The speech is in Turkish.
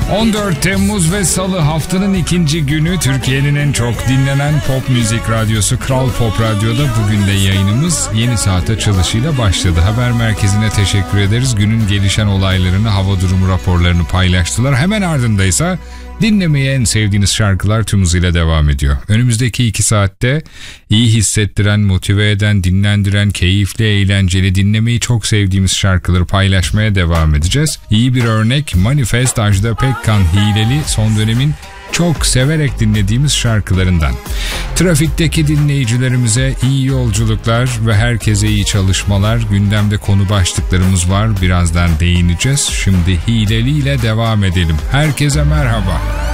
14 Temmuz ve Salı haftanın ikinci günü Türkiye'nin en çok dinlenen pop müzik radyosu Kral Pop Radyo'da bugün de yayınımız yeni saat açılışıyla başladı. Haber merkezine teşekkür ederiz. Günün gelişen olaylarını, hava durumu raporlarını paylaştılar. Hemen ardındaysa dinlemeye en sevdiğiniz şarkılar tüm hızıyla devam ediyor. Önümüzdeki 2 saatte iyi hissettiren, motive eden, dinlendiren, keyifli, eğlenceli, dinlemeyi çok sevdiğimiz şarkıları paylaşmaya devam edeceğiz. İyi bir örnek Manifest, Ajda Pekkan Hileli, son dönemin çok severek dinlediğimiz şarkılarından. Trafikteki dinleyicilerimize iyi yolculuklar ve herkese iyi çalışmalar. Gündemde konu başlıklarımız var. Birazdan değineceğiz. Şimdi Hileli ile devam edelim. Herkese merhaba.